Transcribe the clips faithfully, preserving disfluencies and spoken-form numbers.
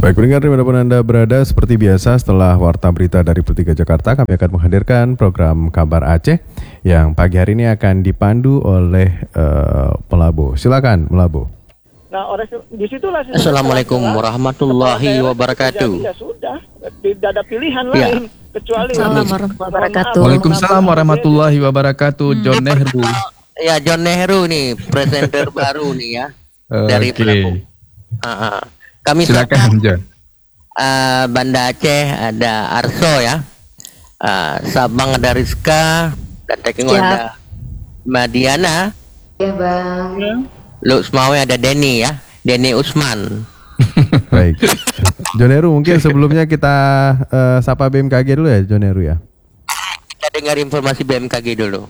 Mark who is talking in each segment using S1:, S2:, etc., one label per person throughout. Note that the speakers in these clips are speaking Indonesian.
S1: Baik pendengar dimanapun Anda berada, seperti biasa setelah Warta Berita dari Pro tiga Jakarta, kami akan menghadirkan program Kabar Aceh yang pagi hari ini akan dipandu oleh uh, Melabo. Silakan Melabo.
S2: Nah, oleh disitulah
S3: Assalamualaikum warahmatullahi wabarakatuh.
S2: Ya sudah, tidak ada pilihan
S3: ya.
S2: lain kecuali
S4: Assalamualaikum warahmatullahi wabarakatuh.
S5: Waalaikumsalam warahmatullahi wabarakatuh. Hmm. John Nehru.
S3: Ya, John Nehru nih, presenter baru nih ya dari
S5: Oke.
S3: Uh, kami
S5: silakan John.
S3: Uh, Banda Aceh ada Arso ya, uh, Sabang ada Rizka, dan Tekengo ya. Ada Madiana.
S4: Ya bang. Ya.
S3: Luxmawe ada Denny ya, Denny Usman.
S1: Baik, John Nehru mungkin sebelumnya kita uh, sapa B M K G dulu ya, John Nehru ya.
S3: Kita dengar informasi B M K G dulu.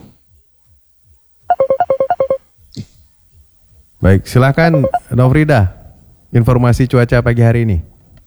S1: Baik, silakan Nofrida, informasi cuaca pagi hari ini.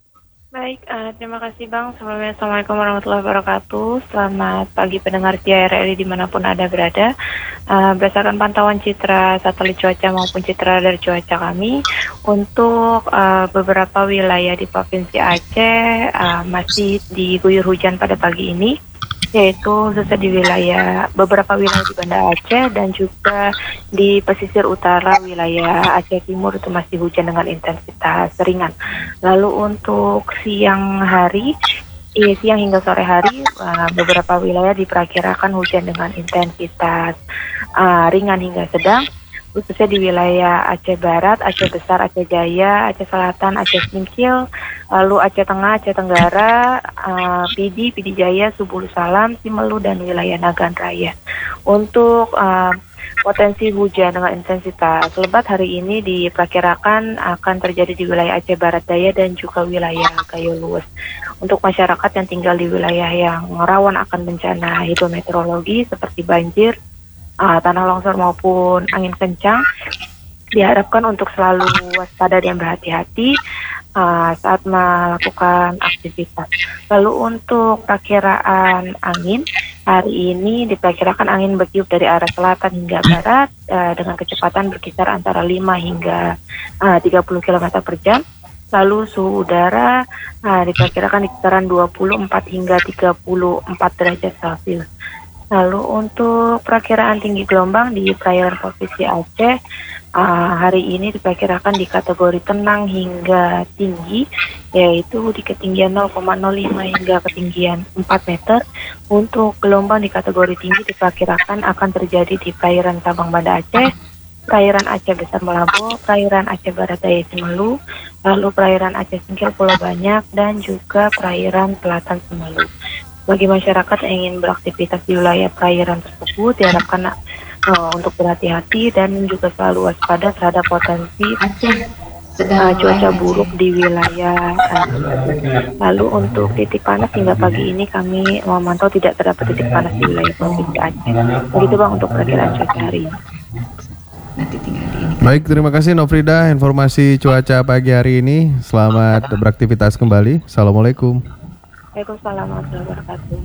S6: Baik, uh, terima kasih Bang. Sebelumnya Assalamualaikum warahmatullahi wabarakatuh. Selamat pagi pendengar J R L I dimanapun Anda berada. Uh, berdasarkan pantauan citra satelit cuaca maupun citra dari cuaca kami, untuk uh, beberapa wilayah di Provinsi Aceh uh, masih diguyur hujan pada pagi ini, yaitu khususnya di wilayah beberapa wilayah di Banda Aceh dan juga di pesisir utara wilayah Aceh Timur itu masih hujan dengan intensitas ringan. Lalu untuk siang hari, eh, siang hingga sore hari uh, beberapa wilayah diperkirakan hujan dengan intensitas uh, ringan hingga sedang, khususnya di wilayah Aceh Barat, Aceh Besar, Aceh Jaya, Aceh Selatan, Aceh Singkil, lalu Aceh Tengah, Aceh Tenggara, uh, Pidi, Pidi Jaya, Subulu Salam, Simelu, dan wilayah Nagan Raya. Untuk uh, potensi hujan dengan intensitas lebat hari ini diperkirakan akan terjadi di wilayah Aceh Barat Daya dan juga wilayah Gayo Luwes. Untuk masyarakat yang tinggal di wilayah yang rawan akan bencana hidrometeorologi seperti banjir, Uh, tanah longsor maupun angin kencang, diharapkan untuk selalu waspada dan berhati-hati uh, saat melakukan aktivitas. Lalu untuk perkiraan angin, hari ini diperkirakan angin bertiup dari arah selatan hingga barat uh, dengan kecepatan berkisar antara lima hingga uh, tiga puluh kilometer per jam. Lalu suhu udara uh, diperkirakan di kisaran dua puluh empat hingga tiga puluh empat derajat Celcius. Lalu untuk perakiraan tinggi gelombang di perairan Provinsi Aceh, uh, hari ini diperkirakan di kategori tenang hingga tinggi, yaitu di ketinggian nol koma nol lima hingga ketinggian empat meter. Untuk gelombang di kategori tinggi diperkirakan akan terjadi di perairan Sabang Banda Aceh, perairan Aceh Besar Melabo, perairan Aceh Barat Daya Simelu, lalu perairan Aceh Singkil Pulau Banyak, dan juga perairan Selatan Simelu. Bagi masyarakat yang ingin beraktivitas di wilayah perairan tersebut diharapkan uh, untuk berhati-hati dan juga selalu waspada terhadap potensi uh, cuaca buruk di wilayah uh, lalu untuk titik panas hingga pagi ini kami memantau tidak terdapat titik panas di wilayah Provinsi Aceh. Begitu Bang untuk perakiraan cuaca hari ini.
S1: Baik, terima kasih Nofrida informasi cuaca pagi hari ini. Selamat beraktivitas kembali. Assalamualaikum.
S6: Waalaikumsalam warahmatullahi wabarakatuh.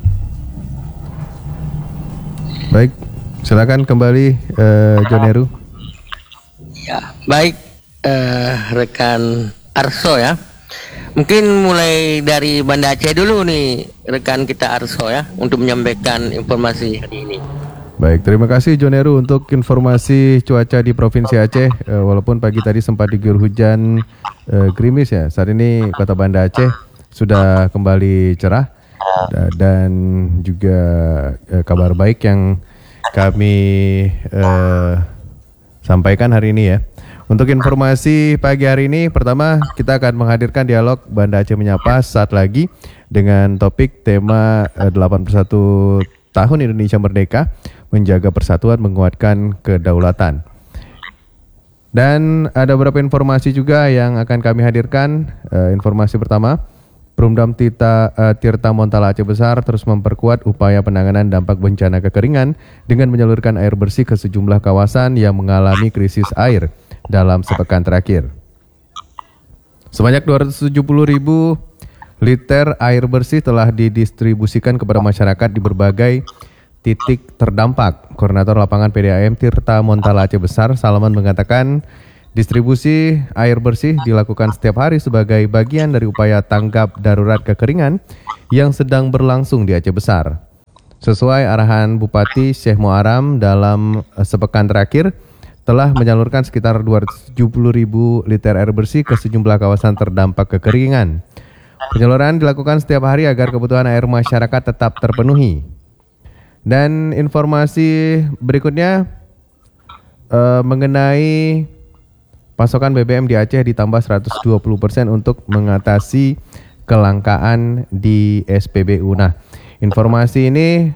S1: Baik, silakan kembali uh, John Nehru.
S3: Ya, baik uh, rekan Arso ya. Mungkin mulai dari Banda Aceh dulu nih rekan kita Arso ya untuk menyampaikan informasi hari ini.
S1: Baik, terima kasih John Nehru untuk informasi cuaca di Provinsi Aceh. Uh, walaupun pagi tadi sempat diguyur hujan uh, gerimis ya, saat ini Kota Banda Aceh sudah kembali cerah dan juga eh, kabar baik yang kami eh, sampaikan hari ini ya. Untuk informasi pagi hari ini, pertama kita akan menghadirkan dialog Banda Aceh Menyapa saat lagi dengan topik tema eh, delapan puluh satu tahun Indonesia Merdeka, menjaga persatuan, menguatkan kedaulatan. Dan ada beberapa informasi juga yang akan kami hadirkan. Eh, informasi pertama, Perumdam Tita, uh, Tirta Montala Aceh Besar terus memperkuat upaya penanganan dampak bencana kekeringan dengan menyalurkan air bersih ke sejumlah kawasan yang mengalami krisis air dalam sepekan terakhir. Sebanyak dua ratus tujuh puluh ribu liter air bersih telah didistribusikan kepada masyarakat di berbagai titik terdampak. Koordinator lapangan P D A M Tirta Montala Aceh Besar, Salman, mengatakan Distribusi air bersih dilakukan setiap hari sebagai bagian dari upaya tanggap darurat kekeringan yang sedang berlangsung di Aceh Besar. Sesuai arahan Bupati Syekh Muaram dalam uh, sepekan terakhir, telah menyalurkan sekitar dua ratus tujuh puluh ribu liter air bersih ke sejumlah kawasan terdampak kekeringan. Penyaluran dilakukan setiap hari agar kebutuhan air masyarakat tetap terpenuhi. Dan informasi berikutnya uh, mengenai pasokan B B M di Aceh ditambah seratus dua puluh persen untuk mengatasi kelangkaan di S P B U. Nah, informasi ini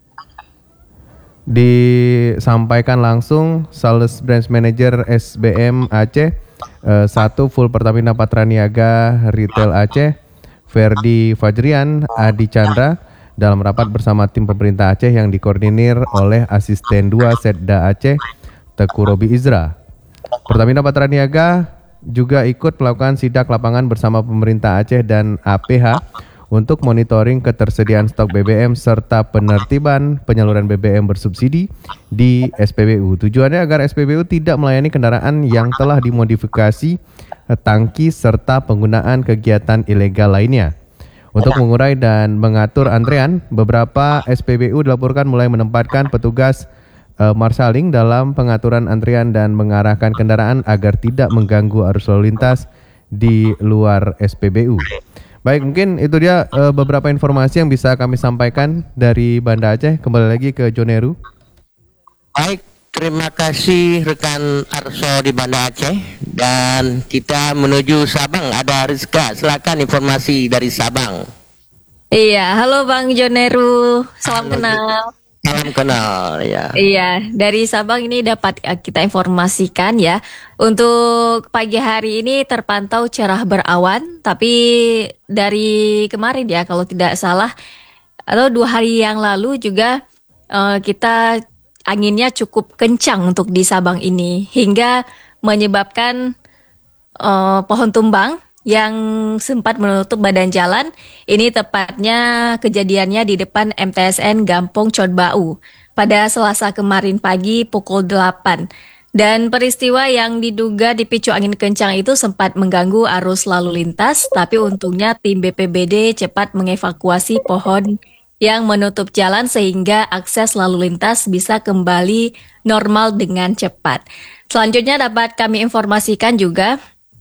S1: disampaikan langsung Sales Branch Manager S B M Aceh eh, satu Full Pertamina Patraniaga Retail Aceh, Ferdi Fajrian Adi Chandra, dalam rapat bersama tim pemerintah Aceh yang dikoordinir oleh Asisten dua Setda Aceh Teku Robi Izra. Pertamina Patraniaga juga ikut melakukan sidak lapangan bersama pemerintah Aceh dan A P H untuk monitoring ketersediaan stok B B M serta penertiban penyaluran B B M bersubsidi di S P B U. Tujuannya agar S P B U tidak melayani kendaraan yang telah dimodifikasi tangki serta penggunaan kegiatan ilegal lainnya. Untuk mengurai dan mengatur antrean, beberapa S P B U dilaporkan mulai menempatkan petugas marshaling dalam pengaturan antrian dan mengarahkan kendaraan agar tidak mengganggu arus lalu lintas di luar S P B U. Baik, mungkin itu dia uh, beberapa informasi yang bisa kami sampaikan dari Banda Aceh. Kembali lagi ke Joneru.
S3: Baik, terima kasih rekan Arso di Banda Aceh. Dan kita menuju Sabang, ada Rizka. Silakan informasi dari Sabang.
S4: Iya, halo Bang Joneru, salam halo, kenal.
S3: Salam kenal ya.
S4: Iya, dari Sabang ini dapat kita informasikan ya. Untuk pagi hari ini terpantau cerah berawan, tapi dari kemarin ya kalau tidak salah atau dua hari yang lalu juga uh, kita anginnya cukup kencang untuk di Sabang ini hingga menyebabkan uh, pohon tumbang yang sempat menutup badan jalan. Ini tepatnya kejadiannya di depan M T S N Gampong Codbau pada Selasa kemarin pagi pukul delapan. Dan peristiwa yang diduga dipicu angin kencang itu sempat mengganggu arus lalu lintas, tapi untungnya tim B P B D cepat mengevakuasi pohon yang menutup jalan sehingga akses lalu lintas bisa kembali normal dengan cepat. Selanjutnya dapat kami informasikan juga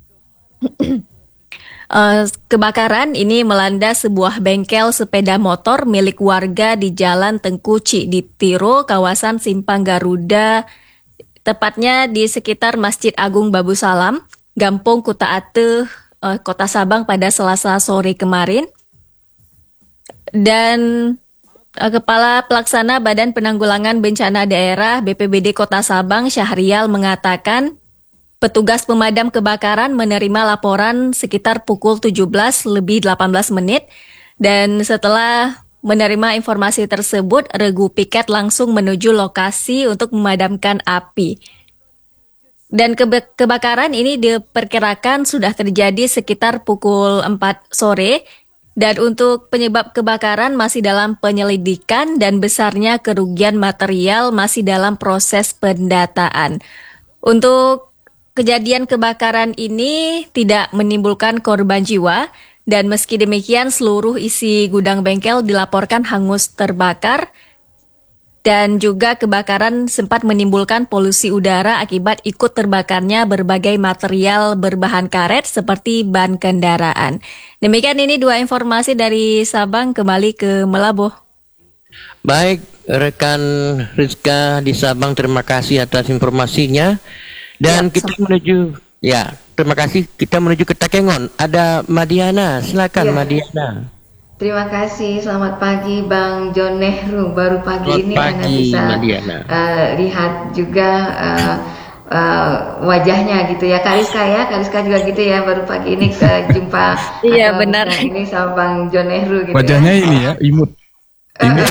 S4: Uh, kebakaran ini melanda sebuah bengkel sepeda motor milik warga di Jalan Tengku Cikditiro, kawasan Simpang Garuda, tepatnya di sekitar Masjid Agung Babu Salam, Gampong Kuta Ate, uh, Kota Sabang pada Selasa sore kemarin. Dan uh, Kepala Pelaksana Badan Penanggulangan Bencana Daerah B P B D Kota Sabang, Syahrial, mengatakan petugas pemadam kebakaran menerima laporan sekitar pukul tujuh belas lebih delapan belas menit dan setelah menerima informasi tersebut, regu piket langsung menuju lokasi untuk memadamkan api. Dan keba- kebakaran ini diperkirakan sudah terjadi sekitar pukul empat sore dan untuk penyebab kebakaran masih dalam penyelidikan dan besarnya kerugian material masih dalam proses pendataan. Untuk kejadian kebakaran ini tidak menimbulkan korban jiwa dan meski demikian seluruh isi gudang bengkel dilaporkan hangus terbakar dan juga kebakaran sempat menimbulkan polusi udara akibat ikut terbakarnya berbagai material berbahan karet seperti ban kendaraan. Demikian ini dua informasi dari Sabang, kembali ke Melaboh.
S3: Baik, rekan Rizka di Sabang, terima kasih atas informasinya. Dan ya, kita sama. menuju, ya, terima kasih. Kita menuju ke Takengon. Ada Madiana, silakan ya. Madiana.
S7: Terima kasih. Selamat pagi, Bang John Nehru. Baru pagi Selamat ini
S3: pagi,
S7: Anda bisa uh, lihat juga uh, uh, wajahnya gitu ya, Kariska ya, Kariska juga gitu ya. Baru pagi ini ke jumpa.
S4: Iya benar.
S7: Ini sama Bang John Nehru gitu.
S5: Wajahnya
S7: ya.
S5: ini ya, imut. Imut.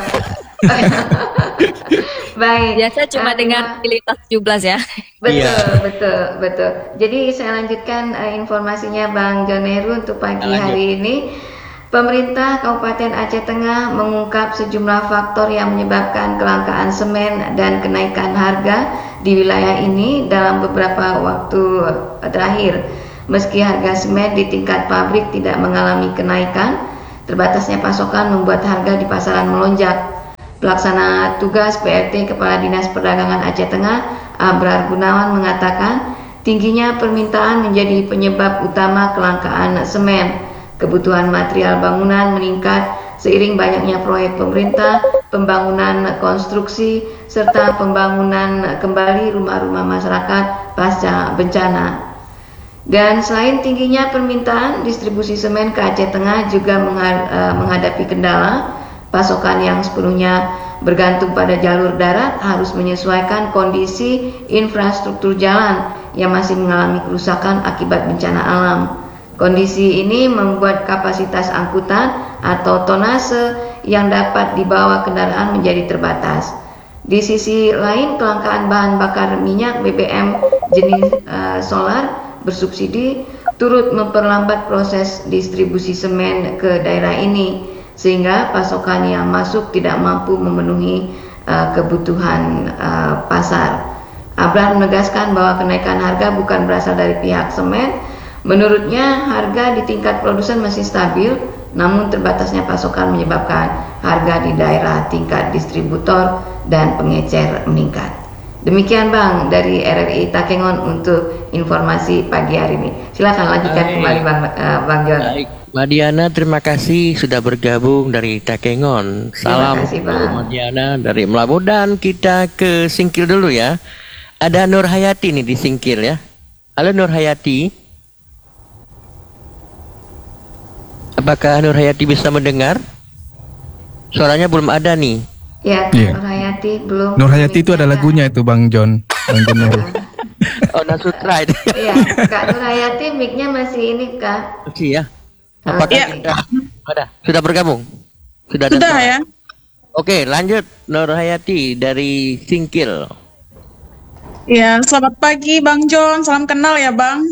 S7: Baik.
S4: Biasa cuma uh, dengar Militas tujuh belas ya.
S7: Betul,
S3: iya.
S7: betul, betul. Jadi saya lanjutkan uh, informasinya Bang John Nehru untuk pagi
S3: Lanjut.
S7: hari ini. Pemerintah Kabupaten Aceh Tengah mengungkap sejumlah faktor yang menyebabkan kelangkaan semen dan kenaikan harga di wilayah ini dalam beberapa waktu terakhir. Meski harga semen di tingkat pabrik tidak mengalami kenaikan, terbatasnya pasokan membuat harga di pasaran melonjak. Pelaksana tugas P R T Kepala Dinas Perdagangan Aceh Tengah, Abrar Gunawan, mengatakan tingginya permintaan menjadi penyebab utama kelangkaan semen. Kebutuhan material bangunan meningkat seiring banyaknya proyek pemerintah, pembangunan konstruksi, serta pembangunan kembali rumah-rumah masyarakat pasca bencana. Dan selain tingginya permintaan, distribusi semen ke Aceh Tengah juga menghadapi kendala. Pasokan yang sepenuhnya bergantung pada jalur darat harus menyesuaikan kondisi infrastruktur jalan yang masih mengalami kerusakan akibat bencana alam. Kondisi ini membuat kapasitas angkutan atau tonase yang dapat dibawa kendaraan menjadi terbatas. Di sisi lain, kelangkaan bahan bakar minyak B B M jenis uh, solar bersubsidi turut memperlambat proses distribusi semen ke daerah ini, sehingga pasokan yang masuk tidak mampu memenuhi uh, kebutuhan uh, pasar. Abrar menegaskan bahwa kenaikan harga bukan berasal dari pihak semen. Menurutnya, harga di tingkat produsen masih stabil, namun terbatasnya pasokan menyebabkan harga di daerah tingkat distributor dan pengecer meningkat. Demikian Bang dari R R I Takengon untuk informasi pagi hari ini. Silakan lanjutkan Baik. kembali Bang uh, Bang John.
S3: Baik, Mbak Diana, terima kasih sudah bergabung dari Takengon. Salam
S7: kasih,
S3: Mbak Diana dari Melabu, dan kita ke Singkil dulu ya. Ada Nur Hayati nih di Singkil ya. Halo Nur Hayati. Apakah Nur Hayati bisa mendengar? Suaranya belum ada nih.
S7: Ya,
S5: yeah.
S7: Nur Hayati belum.
S5: Nur Hayati itu ada lagunya itu Bang John. Bang John Heru.
S3: Oh, Nasutra itu.
S7: Iya, Kak Nur Hayati mic-nya masih ini Kak.
S3: Oke ya. Apakah
S8: ya.
S3: sudah, sudah sudah bergabung? Sudah,
S8: Sudah ya.
S3: Oke, lanjut Nur Hayati dari Singkil.
S8: Ya, selamat pagi Bang John. Salam kenal ya Bang.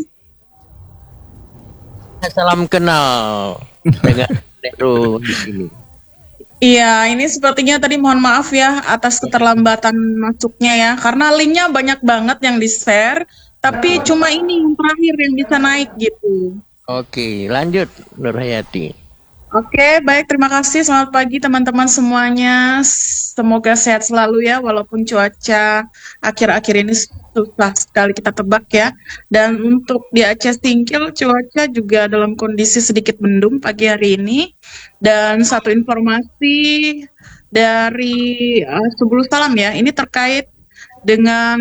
S3: Salam kenal dengan Nero di sini.
S8: Iya, ini sepertinya tadi mohon maaf ya atas keterlambatan masuknya ya, karena linknya banyak banget yang di-share, tapi cuma ini yang terakhir yang bisa naik gitu.
S3: Oke, lanjut Nur Hayati.
S8: Oke, baik, terima kasih. Selamat pagi teman-teman semuanya. Semoga sehat selalu ya, walaupun cuaca akhir-akhir ini susah sekali kita tebak ya. Dan untuk di Aceh Singkil, cuaca juga dalam kondisi sedikit mendung pagi hari ini. Dan satu informasi dari uh, Subul Salam ya, ini terkait dengan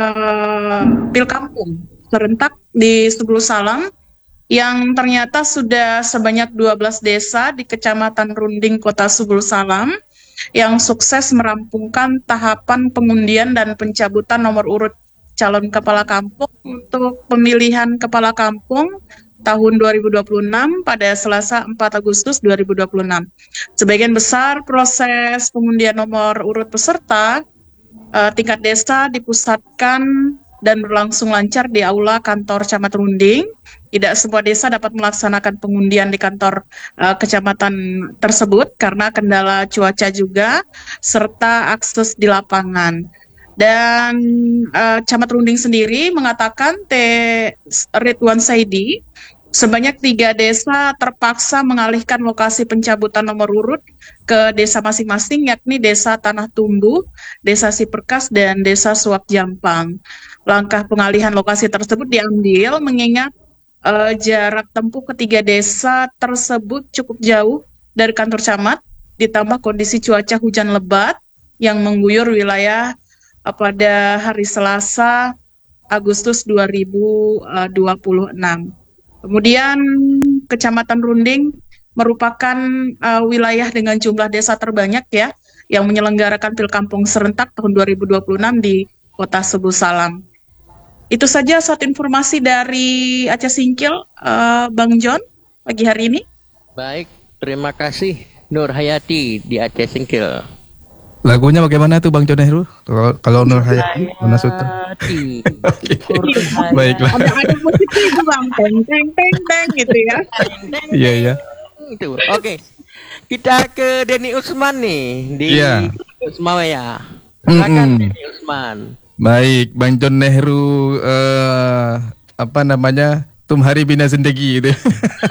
S8: uh, Pilkampung serentak di Subul Salam, yang ternyata sudah sebanyak dua belas desa di Kecamatan Runding, Kota Subul Salam yang sukses merampungkan tahapan pengundian dan pencabutan nomor urut calon kepala kampung untuk pemilihan kepala kampung tahun dua ribu dua puluh enam pada Selasa empat Agustus dua ribu dua puluh enam. Sebagian besar proses pengundian nomor urut peserta uh, tingkat desa dipusatkan dan berlangsung lancar di aula kantor Camat Runding. Tidak semua desa dapat melaksanakan pengundian di kantor uh, kecamatan tersebut karena kendala cuaca juga serta akses di lapangan. Dan uh, Camat Runding sendiri mengatakan T. Ridwan Saidi sebanyak tiga desa terpaksa mengalihkan lokasi pencabutan nomor urut ke desa masing-masing, yakni Desa Tanah Tumbuh, Desa Siperkas, dan Desa Suak Jampang. Langkah pengalihan lokasi tersebut diambil mengingat uh, jarak tempuh ketiga desa tersebut cukup jauh dari kantor camat, ditambah kondisi cuaca hujan lebat yang mengguyur wilayah uh, pada hari Selasa Agustus dua ribu dua puluh enam. Kemudian Kecamatan Runding merupakan uh, wilayah dengan jumlah desa terbanyak ya yang menyelenggarakan Pilkampung serentak tahun dua ribu dua puluh enam di Kota Subul Salam. Itu saja satu informasi dari Aceh Singkil, uh, Bang John, pagi hari ini.
S3: Baik, terima kasih Nur Hayati di Aceh Singkil.
S5: Lagunya bagaimana tuh Bang John Heru? Kalau, kalau Nur Hayati, Mana Sutra?
S8: Baiklah. Ada ada musik itu Bang, teng teng teng teng gitu ya.
S5: Iya iya.
S3: itu. Oke. Kita ke Denny Usman nih di
S5: Iya.
S3: Usmawe ya. Silakan
S5: Mm-mm.
S3: Denny Usman.
S5: Baik, Bang John Nehru eh, apa namanya? Tumhari bina zindagi gitu.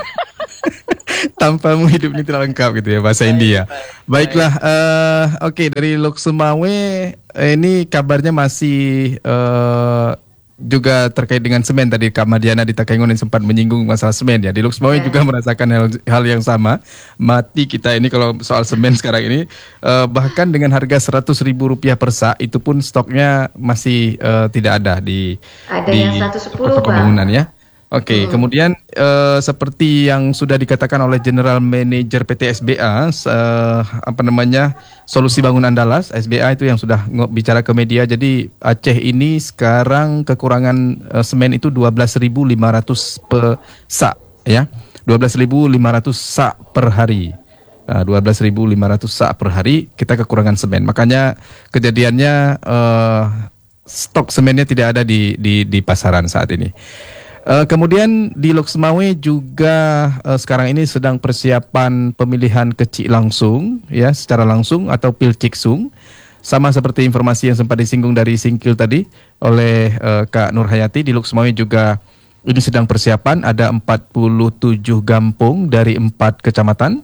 S5: Tanpamu hidup ini tidak lengkap gitu ya bahasa India. Baiklah, eh, oke dari Lok Sumawe eh, ini kabarnya masih eh, juga terkait dengan semen tadi Kak Madiana di Takengon yang sempat menyinggung masalah semen ya. Di Lok Sumawe juga merasakan hal, hal yang sama. Mati kita ini kalau soal semen sekarang ini eh, bahkan dengan harga seratus ribu rupiah per sak itu pun stoknya masih eh, tidak ada di
S7: Ada
S5: di
S7: yang seratus sepuluh,
S5: toko
S7: Bang.
S5: bangunan ya. Oke, kemudian eh, seperti yang sudah dikatakan oleh General Manager P T S B A, eh, apa namanya Solusi Bangunan Dallas S B A itu yang sudah ngo- bicara ke media. Jadi Aceh ini sekarang kekurangan eh, semen itu dua belas ribu lima ratus per sak, ya, dua belas ribu lima ratus sak per hari. Nah, dua belas ribu lima ratus sak per hari kita kekurangan semen. Makanya kejadiannya eh, stok semennya tidak ada di di, di pasaran saat ini. Uh, kemudian di Lok Sumawe juga uh, sekarang ini sedang persiapan pemilihan kecil langsung ya secara langsung atau pilciksung, sama seperti informasi yang sempat disinggung dari Singkil tadi oleh uh, Kak Nur Hayati. Di Lok Sumawe juga ini sedang persiapan, ada empat puluh tujuh gampung dari empat kecamatan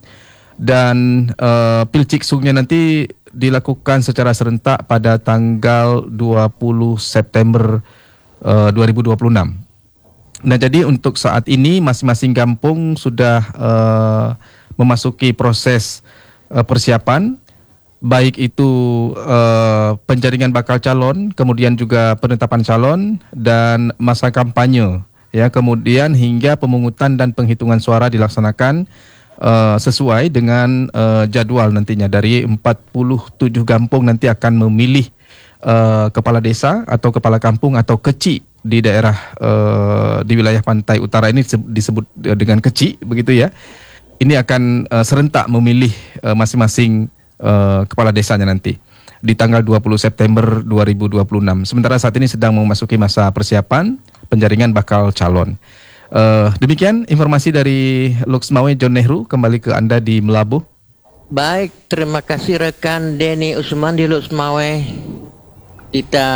S5: dan uh, pilciksungnya nanti dilakukan secara serentak pada tanggal dua puluh September uh, dua ribu dua puluh enam. Nah, jadi untuk saat ini masing-masing kampung sudah uh, memasuki proses uh, persiapan, baik itu uh, penjaringan bakal calon, kemudian juga penetapan calon dan masa kampanye, ya, kemudian hingga pemungutan dan penghitungan suara dilaksanakan uh, sesuai dengan uh, jadwal nantinya. Dari empat puluh tujuh kampung nanti akan memilih uh, kepala desa atau kepala kampung atau kecil di daerah uh, di wilayah pantai utara ini disebut dengan kecil begitu ya. Ini akan uh, serentak memilih uh, masing-masing uh, kepala desanya nanti di tanggal dua puluh September dua ribu dua puluh enam. Sementara saat ini sedang memasuki masa persiapan penjaringan bakal calon. Uh, demikian informasi dari Lok Sumawe. John Nehru kembali ke Anda di Melabuh.
S3: Baik, terima kasih rekan Denny Usman di Lok Sumawe. Kita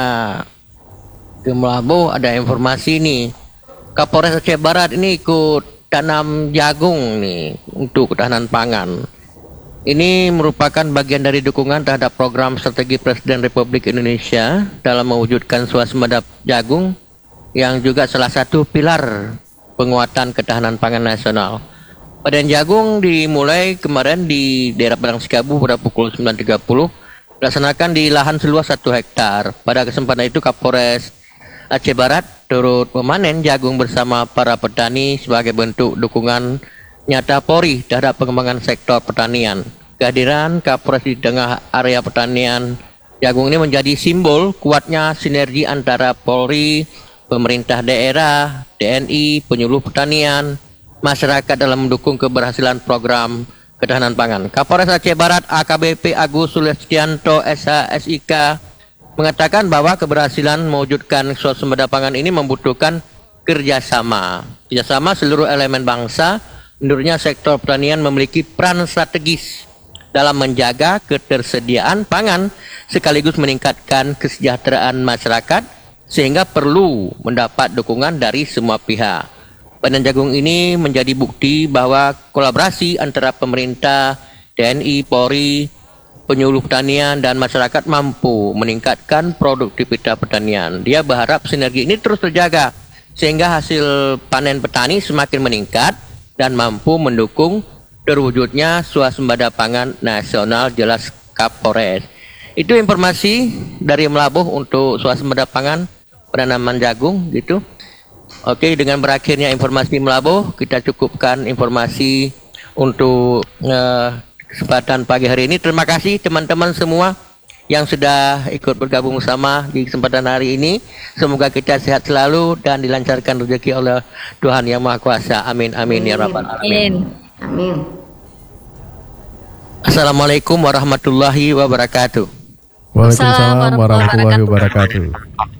S3: ke Melabuh, ada informasi nih. Kapolres Aceh Barat ini ikut tanam jagung nih untuk ketahanan pangan. Ini merupakan bagian dari dukungan terhadap program strategi Presiden Republik Indonesia dalam mewujudkan swasembada jagung yang juga salah satu pilar penguatan ketahanan pangan nasional. Panen jagung dimulai kemarin di daerah Padang Sikabu pada pukul sembilan tiga puluh, dilaksanakan di lahan seluas satu hektar. Pada kesempatan itu Kapolres Aceh Barat turut memanen jagung bersama para petani sebagai bentuk dukungan nyata Polri terhadap pengembangan sektor pertanian. Kehadiran Kapolres di tengah area pertanian jagung ini menjadi simbol kuatnya sinergi antara Polri, pemerintah daerah, T N I, penyuluh pertanian, masyarakat dalam mendukung keberhasilan program ketahanan pangan. Kapolres Aceh Barat A K B P Agus Sulestianto S H S I K mengatakan bahwa keberhasilan mewujudkan swasembada pangan ini membutuhkan kerjasama. Kerjasama seluruh elemen bangsa. Menurutnya sektor pertanian memiliki peran strategis dalam menjaga ketersediaan pangan sekaligus meningkatkan kesejahteraan masyarakat sehingga perlu mendapat dukungan dari semua pihak. Panen jagung ini menjadi bukti bahwa kolaborasi antara pemerintah, T N I, Polri, penyuluh pertanian dan masyarakat mampu meningkatkan produktivitas pertanian. Dia berharap sinergi ini terus terjaga sehingga hasil panen petani semakin meningkat dan mampu mendukung terwujudnya swasembada pangan nasional, jelas Kapolres. Itu informasi dari Melabuh untuk swasembada pangan penanaman jagung gitu. Oke, dengan berakhirnya informasi Melabuh, kita cukupkan informasi untuk uh, kesempatan pagi hari ini. Terima kasih teman-teman semua yang sudah ikut bergabung bersama di kesempatan hari ini. Semoga kita sehat selalu dan dilancarkan rezeki oleh Tuhan Yang Maha Kuasa. Amin amin ya rabbal alamin.
S7: Amin.
S3: Assalamualaikum warahmatullahi wabarakatuh.
S1: Waalaikumsalam warahmatullahi wabarakatuh.